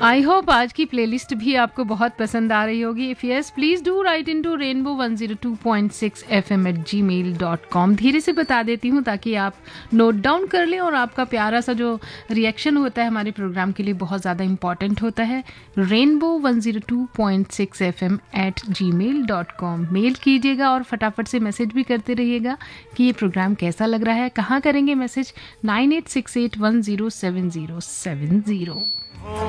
I hope आज की playlist भी आपको बहुत पसंद आ रही होगी. If yes, please do right in to rainbow 102.6 FM@gmail.com. धीरे से बता देती हूँ ताकि आप नोट डाउन कर लें, और आपका प्यारा सा जो रिएक्शन होता है हमारे प्रोग्राम के लिए बहुत ज़्यादा इंपॉर्टेंट होता है. Rainbow 102.6 FM@gmail.com. मेल कीजिएगा और फटाफट से मैसेज भी करते रहिएगा कि ये प्रोग्राम कैसा लग रहा है. कहाँ करेंगे मैसेज? 9868107070.